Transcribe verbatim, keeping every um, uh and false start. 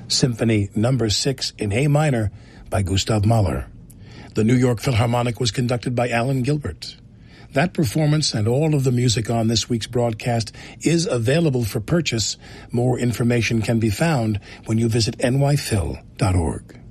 Symphony Number six in A minor by Gustav Mahler. The New York Philharmonic was conducted by Alan Gilbert. That performance and all of the music on this week's broadcast is available for purchase. More information can be found when you visit N Y Phil dot org.